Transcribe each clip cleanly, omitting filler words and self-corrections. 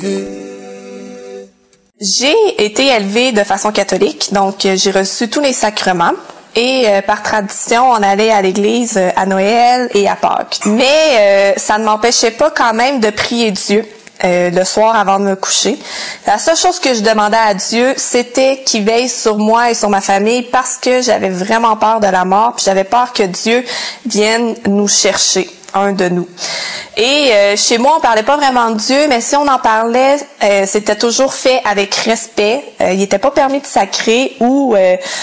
J'ai été élevée de façon catholique, donc j'ai reçu tous les sacrements. Et par tradition, on allait à l'église à Noël et à Pâques. Mais ça ne m'empêchait pas quand même de prier Dieu le soir avant de me coucher. La seule chose que je demandais à Dieu, c'était qu'il veille sur moi et sur ma famille parce que j'avais vraiment peur de la mort, puis j'avais peur que Dieu vienne nous chercher, un de nous. Et chez moi, on parlait pas vraiment de Dieu, mais si on en parlait, c'était toujours fait avec respect. Il n'était pas permis de sacrer ou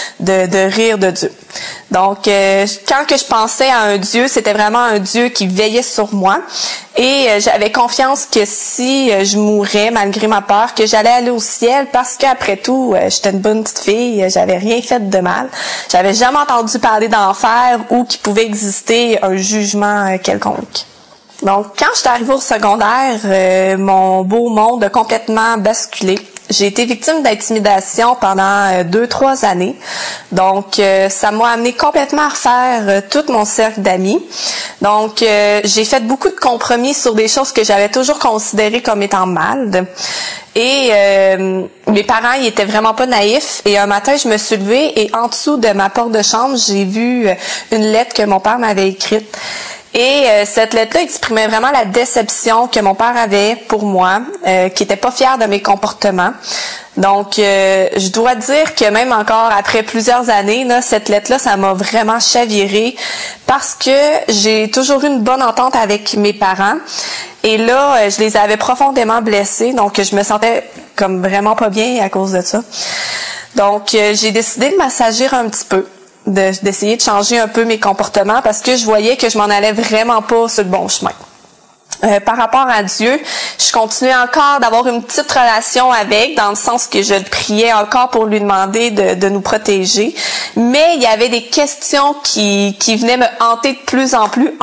de rire de Dieu. Donc, quand que je pensais à un Dieu, c'était vraiment un Dieu qui veillait sur moi. Et j'avais confiance que si je mourais, malgré ma peur, que j'allais aller au ciel parce qu'après tout, j'étais une bonne petite fille, j'avais rien fait de mal. J'avais jamais entendu parler d'enfer ou qu'il pouvait exister un jugement quelconque. Donc, quand je suis arrivée au secondaire, mon beau monde a complètement basculé. J'ai été victime d'intimidation pendant 2-3 années. Donc, ça m'a amené complètement à refaire tout mon cercle d'amis. Donc, j'ai fait beaucoup de compromis sur des choses que j'avais toujours considérées comme étant mal. Et mes parents, ils étaient vraiment pas naïfs. Et un matin, je me suis levée et en dessous de ma porte de chambre, j'ai vu une lettre que mon père m'avait écrite. Et cette lettre-là exprimait vraiment la déception que mon père avait pour moi, qui était pas fier de mes comportements. Donc, je dois dire que même encore après plusieurs années, là, cette lettre-là, ça m'a vraiment chavirée parce que j'ai toujours eu une bonne entente avec mes parents. Et là, je les avais profondément blessés, donc je me sentais comme vraiment pas bien à cause de ça. Donc, j'ai décidé de m'assagir un petit peu. D'essayer de changer un peu mes comportements parce que je voyais que je m'en allais vraiment pas sur le bon chemin. Par rapport à Dieu, je continuais encore d'avoir une petite relation avec, dans le sens que je le priais encore pour lui demander de nous protéger. Mais il y avait des questions qui venaient me hanter de plus en plus